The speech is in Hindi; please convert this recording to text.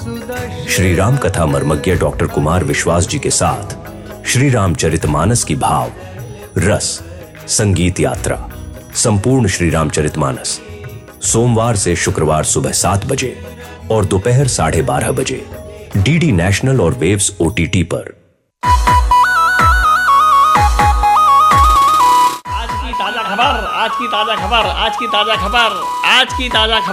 श्री राम कथा मर्मज्ञ डॉक्टर कुमार विश्वास जी के साथ श्री रामचरितमानस की भाव रस संगीत यात्रा संपूर्ण श्री रामचरितमानस सोमवार से शुक्रवार सुबह 7 बजे और दोपहर 12:30 बजे डीडी नेशनल और वेव्स ओटीटी पर। आज की ताजा खबर